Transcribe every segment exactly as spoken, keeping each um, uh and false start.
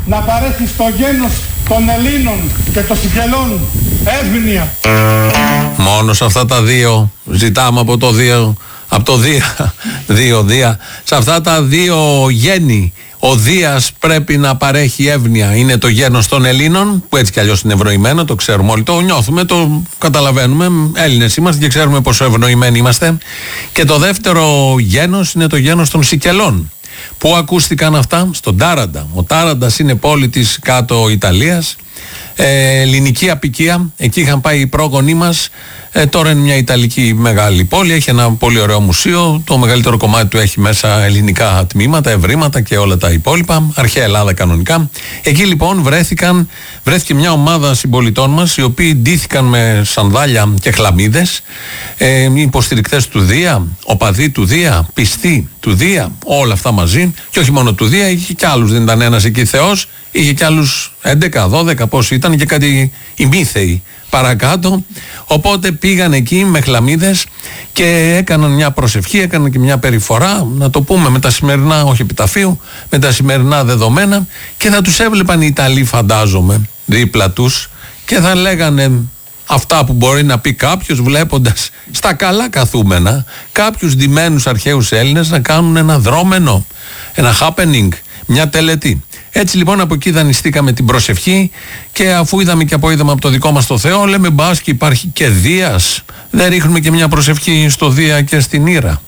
να παρέχει στο γένος των Ελλήνων και των Σικελών εύνοια. Μόνο σε αυτά τα δύο ζητάμε από το δύο, από το Δία, δύο Δία, σε αυτά τα δύο γέννη ο Δίας πρέπει να παρέχει εύνοια. Είναι το γένος των Ελλήνων, που έτσι κι αλλιώς είναι ευνοημένο, το ξέρουμε όλοι, το νιώθουμε, το καταλαβαίνουμε. Έλληνες είμαστε και ξέρουμε πόσο ευνοημένοι είμαστε. Και το δεύτερο γένος είναι το γένος των Σικελών. Πού ακούστηκαν αυτά? Στον Τάραντα. Ο Τάραντας είναι πόλη της κάτω Ιταλίας, ε, ελληνική απικία. Εκεί είχαν πάει οι πρόγονοί μας. Ε, τώρα είναι μια Ιταλική μεγάλη πόλη. Έχει ένα πολύ ωραίο μουσείο. Το μεγαλύτερο κομμάτι του έχει μέσα ελληνικά τμήματα, ευρήματα και όλα τα υπόλοιπα. Αρχαία Ελλάδα κανονικά. Εκεί λοιπόν βρέθηκαν, βρέθηκε μια ομάδα συμπολιτών μας, οι οποίοι ντύθηκαν με σανδάλια και χλαμίδες. Ε, υποστηρικτές του Δία, οπαδοί του Δία, πιστοί του Δία, όλα αυτά μαζί. Και όχι μόνο του Δία, είχε κι άλλους. Δεν ήταν ένας εκεί θεός. Είχε κι άλλους έντεκα, δώδεκα πόσοι ήταν και κάτι ημίθεοι παρακάτω. Οπότε πήγαν εκεί με χλαμίδες και έκαναν μια προσευχή, έκαναν και μια περιφορά, να το πούμε με τα σημερινά, όχι επιταφείου, με τα σημερινά δεδομένα, και θα τους έβλεπαν οι Ιταλοί, φαντάζομαι, δίπλα τους, και θα λέγανε αυτά που μπορεί να πει κάποιος βλέποντας στα καλά καθούμενα κάποιους ντυμένους αρχαίους Έλληνες να κάνουν ένα δρόμενο, ένα happening, μια τελετή. Έτσι λοιπόν από εκεί δανειστήκαμε την προσευχή, και αφού είδαμε και απόειδαμε από το δικό μας το Θεό, λέμε μπας και υπάρχει και Δίας, δεν ρίχνουμε και μια προσευχή στο Δία και στην Ήρα?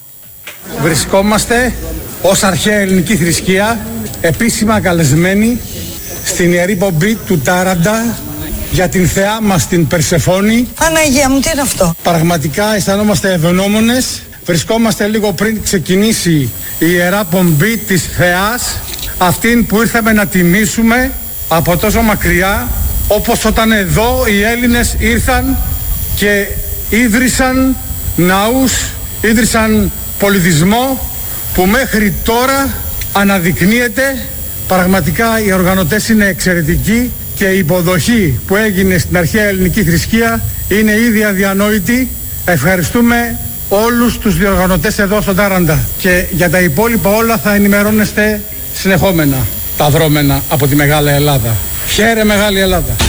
Βρισκόμαστε ως αρχαία ελληνική θρησκεία επίσημα καλεσμένοι στην ιερή πομπή του Τάραντα για την θεά μας την Περσεφόνη. Παναγία μου, τι είναι αυτό? Πραγματικά αισθανόμαστε ευγνώμονες. Βρισκόμαστε λίγο πριν ξεκινήσει η ιερά πομπή της θεάς, αυτήν που ήρθαμε να τιμήσουμε από τόσο μακριά, όπως όταν εδώ οι Έλληνες ήρθαν και ίδρυσαν ναούς, ίδρυσαν πολιτισμό που μέχρι τώρα αναδεικνύεται. Πραγματικά οι οργανωτές είναι εξαιρετικοί και η υποδοχή που έγινε στην αρχαία ελληνική θρησκεία είναι ήδη αδιανόητη. Ευχαριστούμε όλους τους διοργανωτές εδώ στον Τάραντα, και για τα υπόλοιπα όλα θα ενημερώνεστε συνεχόμενα, τα δρόμενα από τη Μεγάλη Ελλάδα. Χαίρε Μεγάλη Ελλάδα!